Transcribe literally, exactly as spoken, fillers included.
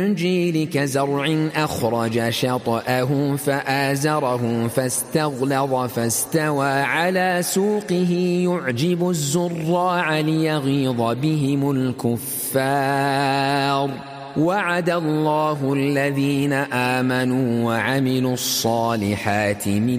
الإنجيل كزرع أخرج شطأه فآزره فاستغلظ فاستوى على سوقه يعجب الزراع ليغيظ بهم الكفار وعد الله الذين آمنوا وعملوا الصالحات من